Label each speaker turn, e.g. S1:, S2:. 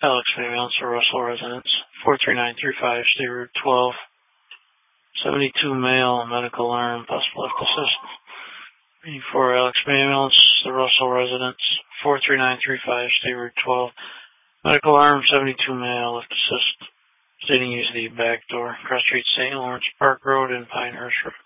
S1: Alex Ambulance or Russell Residence, 43935 State Route 12. 72 male, medical alarm, possible lift assist. For Alex Ambulance, the Russell Residence, 43935 State Route 12. Medical alarm, 72 male, lift assist. Stating use the back door, Cross Street, St. Lawrence Park Road, and Pinehurst Road.